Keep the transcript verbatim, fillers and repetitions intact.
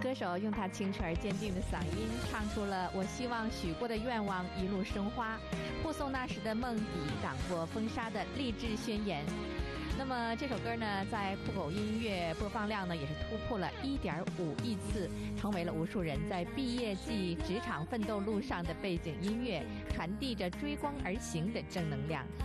歌手用他清澈而坚定的嗓音，唱出了我希望许过的愿望一路生花，护送那时的梦底，挡过风沙的励志宣言。那么这首歌呢，在酷狗音乐播放量呢也是突破了 一点五亿次，成为了无数人在毕业季职场奋斗路上的背景音乐，传递着追光而行的正能量。